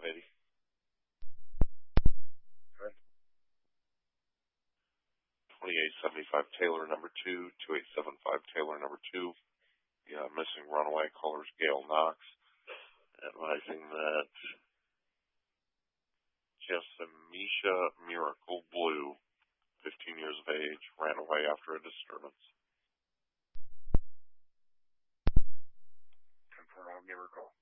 580. Good. 2875 Taylor, number 2. 2875 Taylor, number 2. Yeah, missing runaway colors, Gail Knox. Advising that Jessamisha Miracle Blue, 15 years of age, ran away after a disturbance. Confirm, I'll give her a call.